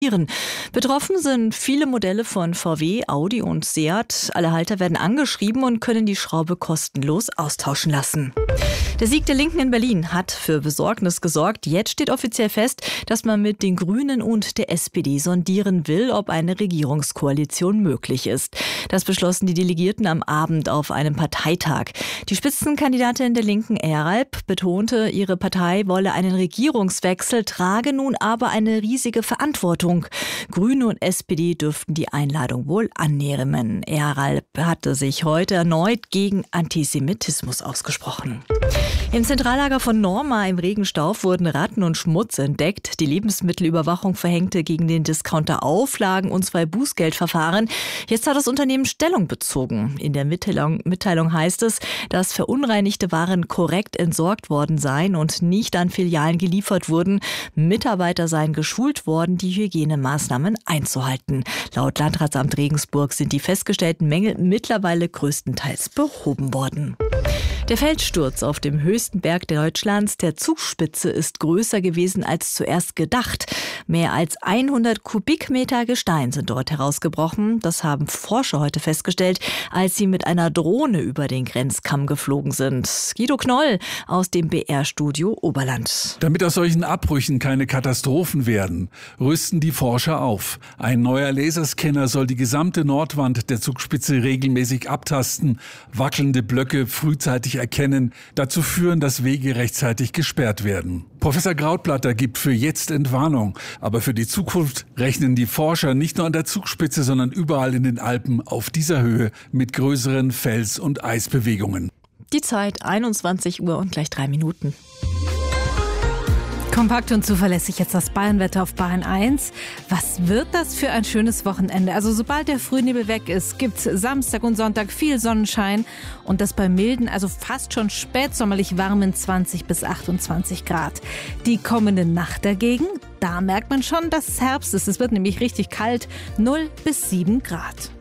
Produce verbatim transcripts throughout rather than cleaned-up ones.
Betroffen sind viele Modelle von V W, Audi und Seat. Alle Halter werden angeschrieben und können die Schraube kostenlos austauschen lassen. Der Sieg der Linken in Berlin hat für Besorgnis gesorgt. Jetzt steht offiziell fest, dass man mit den Grünen und der S P D sondieren will, ob eine Regierungskoalition möglich ist. Das beschlossen die Delegierten am Abend auf einem Parteitag. Die Spitzenkandidatin der Linken, Eralp, betonte, ihre Partei wolle einen Regierungswechsel, trage nun aber eine riesige Verantwortung. Grüne und S P D dürften die Einladung wohl annehmen. Eralp hatte sich heute erneut gegen Antisemitismus ausgesprochen. Im Zentrallager von Norma im Regenstauf wurden Ratten und Schmutz entdeckt. Die Lebensmittelüberwachung verhängte gegen den Discounter Auflagen und zwei Bußgeldverfahren. Jetzt hat das Unternehmen Stellung bezogen. In der Mitteilung, Mitteilung heißt es, dass verunreinigte Waren korrekt entsorgt worden seien und nicht an Filialen geliefert wurden. Mitarbeiter seien geschult worden, die Hygienemaßnahmen einzuhalten. Laut Landratsamt Regensburg sind die festgestellten Mängel mittlerweile größtenteils behoben worden. Der Felssturz auf dem höchsten Berg Deutschlands, der Zugspitze, ist größer gewesen als zuerst gedacht. Mehr als hundert Kubikmeter Gestein sind dort herausgebrochen. Das haben Forscher heute festgestellt, als sie mit einer Drohne über den Grenzkamm geflogen sind. Guido Knoll aus dem B R-Studio Oberland. Damit aus solchen Abbrüchen keine Katastrophen werden, rüsten die Forscher auf. Ein neuer Laserscanner soll die gesamte Nordwand der Zugspitze regelmäßig abtasten, wackelnde Blöcke frühzeitig erkennen, dazu führen, dass Wege rechtzeitig gesperrt werden. Professor Krautblatter gibt für jetzt Entwarnung, aber für die Zukunft rechnen die Forscher nicht nur an der Zugspitze, sondern überall in den Alpen auf dieser Höhe mit größeren Fels- und Eisbewegungen. Die Zeit einundzwanzig Uhr und gleich drei Minuten. Kompakt und zuverlässig jetzt das Bayernwetter auf Bayern eins. Was wird das für ein schönes Wochenende? Also sobald der Frühnebel weg ist, gibt's Samstag und Sonntag viel Sonnenschein und das bei milden, also fast schon spätsommerlich warmen zwanzig bis achtundzwanzig Grad. Die kommende Nacht dagegen, da merkt man schon, dass es Herbst ist. Es wird nämlich richtig kalt, null bis sieben Grad.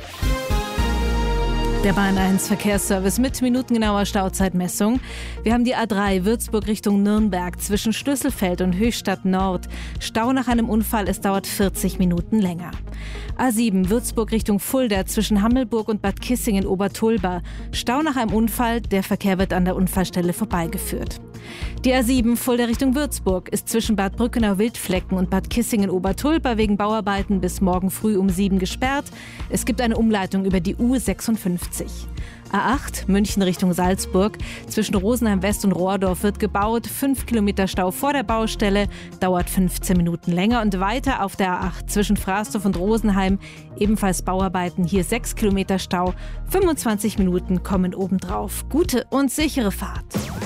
Der Bayern eins Verkehrsservice mit minutengenauer Stauzeitmessung. Wir haben die A drei Würzburg Richtung Nürnberg zwischen Schlüsselfeld und Höchstadt Nord. Stau nach einem Unfall, es dauert vierzig Minuten länger. A sieben Würzburg Richtung Fulda zwischen Hammelburg und Bad Kissingen Obertulba. Stau nach einem Unfall, der Verkehr wird an der Unfallstelle vorbeigeführt. Die A sieben Fulda Richtung Würzburg ist zwischen Bad Brückenau Wildflecken und Bad Kissingen Obertulba wegen Bauarbeiten bis morgen früh um sieben gesperrt. Es gibt eine Umleitung über die U sechsundfünfzig. A acht München Richtung Salzburg. Zwischen Rosenheim West und Rohrdorf wird gebaut. Fünf Kilometer Stau vor der Baustelle, dauert fünfzehn Minuten länger. Und weiter auf der A acht zwischen Frasdorf und Rosenheim ebenfalls Bauarbeiten. Hier sechs Kilometer Stau, fünfundzwanzig Minuten kommen obendrauf. Gute und sichere Fahrt.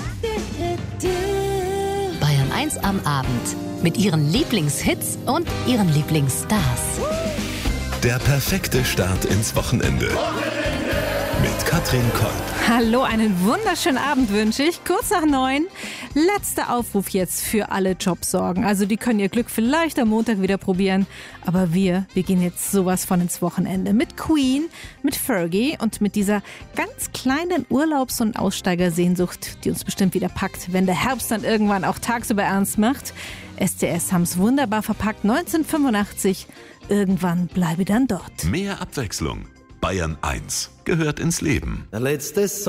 Bayern eins am Abend mit ihren Lieblingshits und ihren Lieblingsstars. Der perfekte Start ins Wochenende. Mit Katrin Kolb. Hallo, einen wunderschönen Abend wünsche ich. Kurz nach neun. Letzter Aufruf jetzt für alle Jobsorgen. Also die können ihr Glück vielleicht am Montag wieder probieren. Aber wir, wir gehen jetzt sowas von ins Wochenende. Mit Queen, mit Fergie und mit dieser ganz kleinen Urlaubs- und Aussteigersehnsucht, die uns bestimmt wieder packt, wenn der Herbst dann irgendwann auch tagsüber ernst macht. S C S haben es wunderbar verpackt. neunzehnhundertfünfundachtzig. Irgendwann bleibe dann dort. Mehr Abwechslung. Bayern eins gehört ins Leben. Der letzte